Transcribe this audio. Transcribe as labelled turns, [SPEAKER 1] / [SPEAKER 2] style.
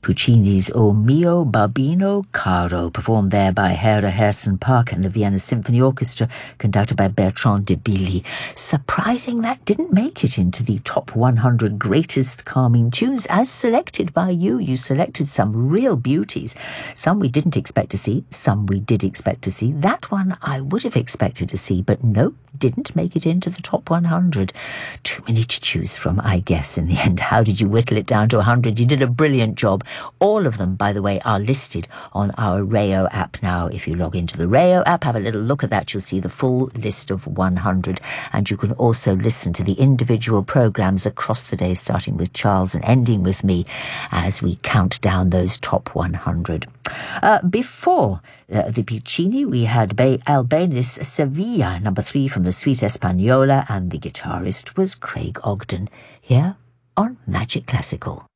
[SPEAKER 1] Puccini's O mio Bambino Caro, performed there by Hera Herzen-Park and the Vienna Symphony Orchestra, conducted by Bertrand de Billy. Surprising that didn't make it into the top 100 greatest calming tunes as selected by you. You selected some real beauties, some we didn't expect to see, some we did expect to see. That one I would have expected to see, but nope, didn't make it into the top 100. Too many to choose from, I guess, in the end. How did you whittle it down to 100? You did a brilliant job. All of them, by the way, are listed on our Rayo app now. If you log into the Rayo app, have a little look at that, you'll see the full list of 100. And you can also listen to the individual programmes across the day, starting with Charles and ending with me, as we count down those top 100. Before the Puccini, we had Albéniz Sevilla, number 3 from the Suite Española, and the guitarist was Craig Ogden, here on Magic Classical.